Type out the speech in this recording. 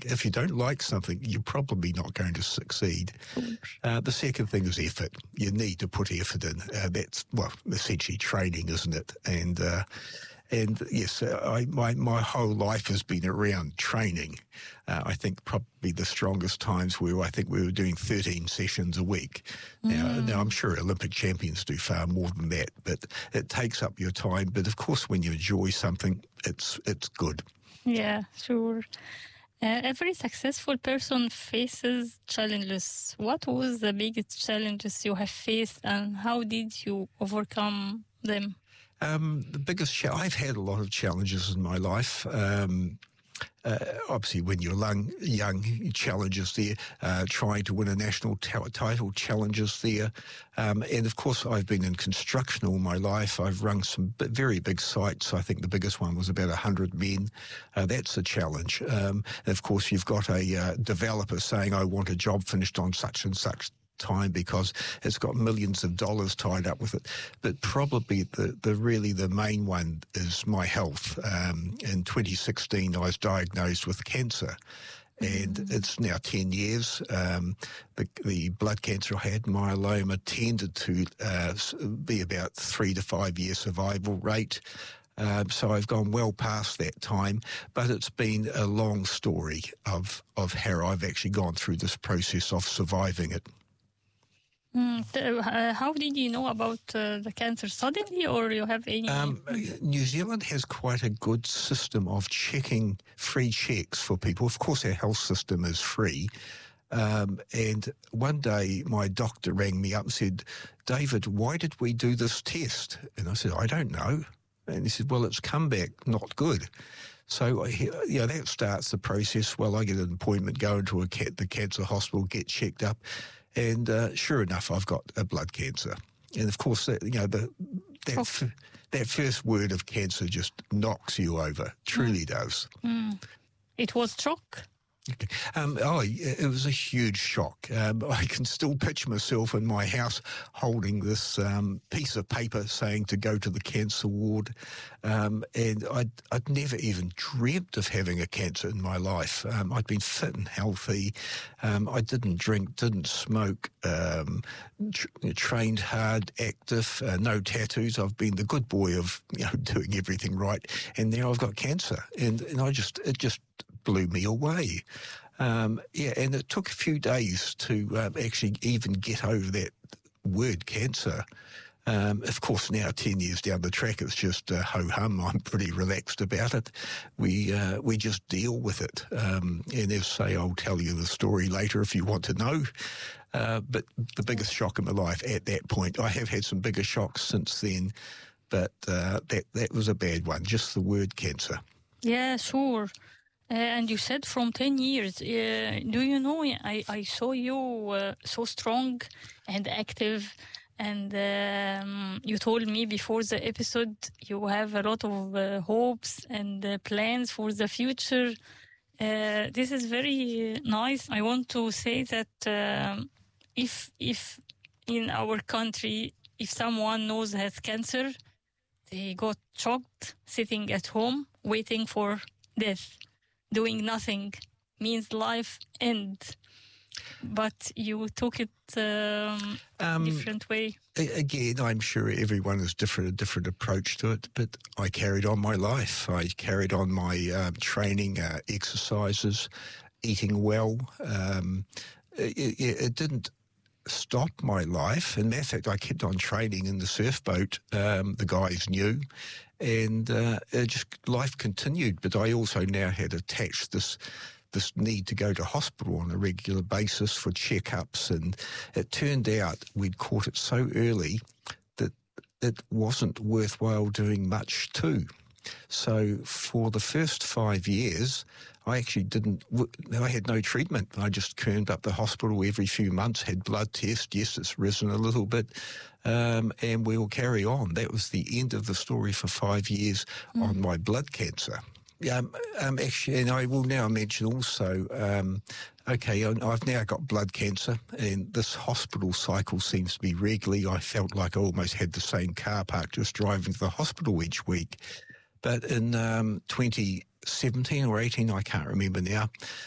think if you don't like something, you're probably not going to succeed. The second thing is effort. You need to put effort in. That's, well, essentially training, isn't it? And yes, my whole life has been around training. I think probably the strongest times I think we were doing 13 sessions a week. Now I'm sure Olympic champions do far more than that, but it takes up your time. But of course, when you enjoy something, it's good. Yeah, sure. Every successful person faces challenges. What was the biggest challenges you have faced, and how did you overcome them? The biggest I've had a lot of challenges in my life. Obviously, when you're young, challenges there. Trying to win a national title, challenges there. And of course, I've been in construction all my life. I've run some very big sites. I think the biggest one was about 100 men. That's a challenge. And of course, you've got a developer saying, I want a job finished on such and such time because it's got millions of dollars tied up with it. But probably the main one is my health. In 2016, I was diagnosed with cancer. And it's now 10 years. The blood cancer I had, myeloma, tended to be about 3 to 5 year survival rate. So I've gone well past that time, but it's been a long story of how I've actually gone through this process of surviving it. How did you know about the cancer suddenly, or you have any? New Zealand has quite a good system of checking, free checks for people. Of course, our health system is free. And one day my doctor rang me up and said, David, why did we do this test? And I said, I don't know. And he said, well, it's come back not good. So, that starts the process. Well, I get an appointment, go into the cancer hospital, get checked up. And sure enough, I've got a blood cancer. And of course, that first word of cancer just knocks you over, truly does. It was shock. Okay. It was a huge shock. I can still picture myself in my house holding this piece of paper saying to go to the cancer ward. And I'd never even dreamt of having a cancer in my life. I'd been fit and healthy. I didn't drink, didn't smoke, trained hard, active, no tattoos. I've been the good boy of doing everything right. And now I've got cancer. And it just blew me away. And it took a few days to actually even get over that word cancer. Of course, now 10 years down the track, it's just ho-hum. I'm pretty relaxed about it. We just deal with it. And as say, I'll tell you the story later if you want to know. But the biggest shock in my life at that point, I have had some bigger shocks since then, but that was a bad one, just the word cancer. Yeah, sure. And you said from 10 years. Do you know, I saw you so strong and active. And you told me before the episode you have a lot of hopes and plans for the future. This is very nice. I want to say that if in our country, if someone knows has cancer, they got shocked, sitting at home, waiting for death. Doing nothing means life end. But you took it different way. Again, I'm sure everyone has a different approach to it, but I carried on my life. I carried on my training, exercises, eating well. It didn't stop my life. In fact, I kept on training in the surf boat. The guys knew. And life continued. But I also now had attached this need to go to hospital on a regular basis for checkups. And it turned out we'd caught it so early that it wasn't worthwhile doing much too. So for the first 5 years, I actually I had no treatment. I just turned up the hospital every few months, had blood tests. Yes, it's risen a little bit, and we'll carry on. That was the end of the story for 5 years on my blood cancer. Actually, and I will now mention also, I've now got blood cancer, and this hospital cycle seems to be regularly. I felt like I almost had the same car park just driving to the hospital each week. But in 2017 or 18, I can't remember now,